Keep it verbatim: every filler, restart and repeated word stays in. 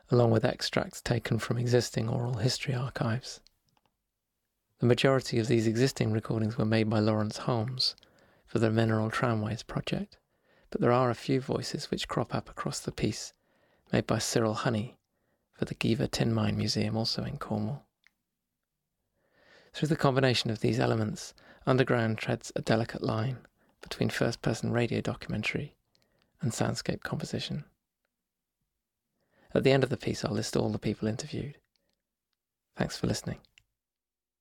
along with extracts taken from existing oral history archives. The majority of these existing recordings were made by Lawrence Holmes for the Mineral Tramways project, but there are a few voices which crop up across the piece, made by Cyril Honey for the Giva Tin Mine Museum, also in Cornwall. Through the combination of these elements, Underground treads a delicate line between first-person radio documentary and soundscape composition. At the end of the piece, I'll list all the people interviewed. Thanks for listening.